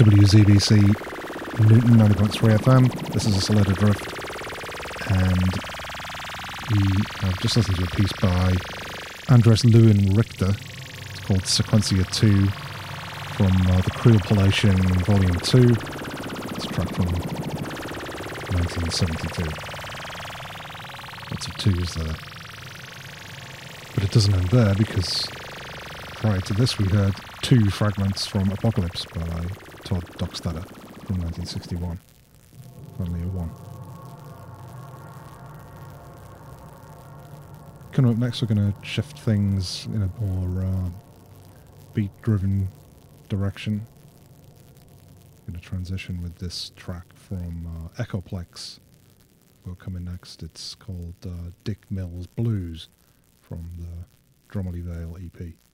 WZBC Newton 90.3 FM. This is a Selected Drift, and we have just listened to a piece by Andres Lewin Richter. It's called Sequencia 2 from the Creolpolation Volume 2. It's a track from 1972. Lots of twos there. But it doesn't end there, because prior to this we heard two fragments from Apocalypse by Todd Dockstader from 1961. Only a one. Coming up next, we're going to shift things in a more beat-driven direction. I'm going to transition with this track from Echoplex. Will come in next. It's called Dick Mills Blues from the Drumley Vale EP.